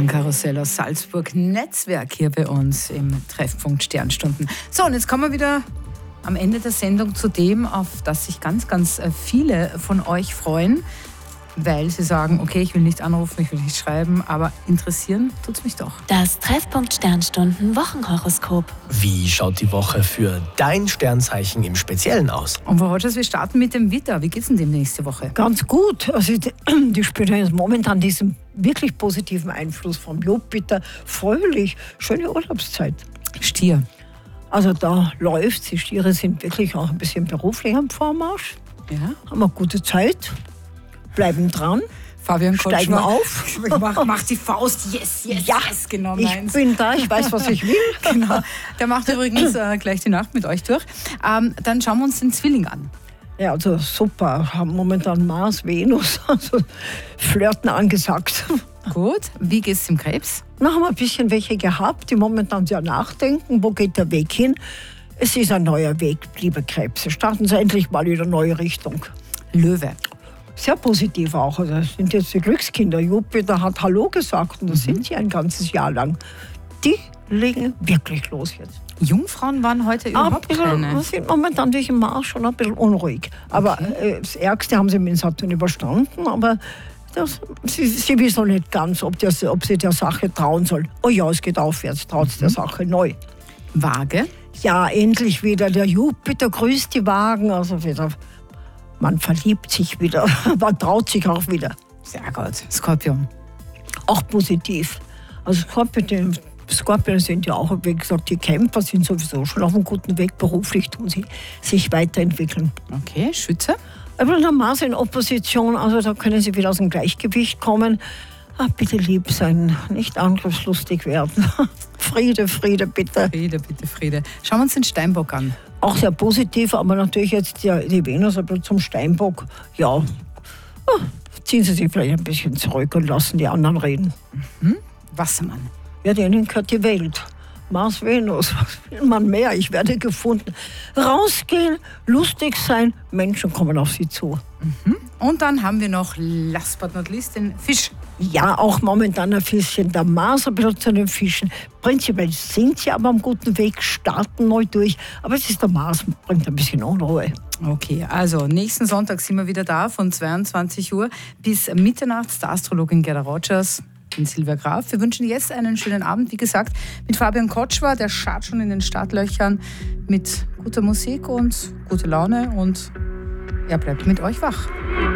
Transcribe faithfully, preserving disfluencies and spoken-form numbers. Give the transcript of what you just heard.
Sternkarussell aus Salzburg, Netzwerk hier bei uns im Treffpunkt Sternstunden. So, und jetzt kommen wir wieder am Ende der Sendung zu dem, auf das sich ganz, ganz viele von euch freuen, weil sie sagen, okay, ich will nicht anrufen, ich will nicht schreiben, aber interessieren tut's mich doch. Das Treffpunkt Sternstunden Wochenhoroskop. Wie schaut die Woche für dein Sternzeichen im Speziellen aus? Und Frau Rogers, wir starten mit dem Widder. Wie geht's denn dem nächste Woche? Ganz gut. Also die, die spüren jetzt momentan diesen wirklich positiven Einfluss vom Jupiter. Fröhlich, schöne Urlaubszeit. Stier. Also da läuft's. Die Stiere sind wirklich auch ein bisschen beruflich am Vormarsch. Ja. Haben eine gute Zeit. Bleiben dran. Fabian Steigen Kotschmer. auf. Mach, mach die Faust. Yes, yes, Ja, yes. Genau ich meins. bin da, ich weiß, was ich will. Genau. Der macht übrigens äh, gleich die Nacht mit euch durch. Ähm, dann schauen wir uns den Zwilling an. Ja, also super. Haben momentan Mars, Venus, also Flirten angesagt. Gut. Wie geht's dem Krebs? Noch haben wir ein bisschen welche gehabt, die momentan sehr nachdenken, wo geht der Weg hin. Es ist ein neuer Weg, liebe Krebse. Starten Sie endlich mal in eine neue Richtung. Löwe. Sehr positiv auch. Also das sind jetzt die Glückskinder. Jupiter hat Hallo gesagt und das Mhm. sind sie ein ganzes Jahr lang. Die legen wirklich los jetzt. Jungfrauen waren heute überhaupt Aber keine. wir sind momentan durch den Mars schon ein bisschen unruhig. Aber Okay. äh, das Ärgste haben sie mit Saturn überstanden. Aber das, sie, sie wissen noch nicht ganz, ob, das, ob sie der Sache trauen sollen. Oh ja, es geht aufwärts, traut Mhm. der Sache neu. Waage. Ja, endlich wieder. Der Jupiter grüßt die Wagen. Also wieder, man verliebt sich wieder. Man traut sich auch wieder. Sehr gut. Skorpion. Auch positiv. Also Skorpion, Skorpion sind ja auch, wie gesagt, die Kämpfer sind sowieso schon auf einem guten Weg. Beruflich tun sie sich weiterentwickeln. Okay. Schütze. Aber der Mars in Opposition, also da können sie wieder aus dem Gleichgewicht kommen. Ah, bitte lieb sein, nicht angriffslustig werden. Friede, Friede, bitte. Friede, bitte Friede. Schauen wir uns den Steinbock an. Auch sehr positiv, aber natürlich jetzt die, die Venus ein bisschen zum Steinbock. Ja, ah, ziehen Sie sich vielleicht ein bisschen zurück und lassen die anderen reden. Wassermann. Ja, denen gehört die Welt. Mars, Venus, was will man mehr? Ich werde gefunden. Rausgehen, lustig sein, Menschen kommen auf Sie zu. Und dann haben wir noch, last but not least, den Fisch. Ja, auch momentan ein bisschen der Mars ein bisschen zu den Fischen. Prinzipiell sind sie aber am guten Weg, starten neu durch. Aber es ist der Mars, bringt ein bisschen Unruhe. Okay, also nächsten Sonntag sind wir wieder da von zweiundzwanzig Uhr bis Mitternacht. Der Astrologin Gerda Rogers in Silvia Graf. Wir wünschen jetzt einen schönen Abend, wie gesagt, mit Fabian Kotschmer. Der schaut schon in den Startlöchern mit guter Musik und guter Laune und er bleibt mit euch wach.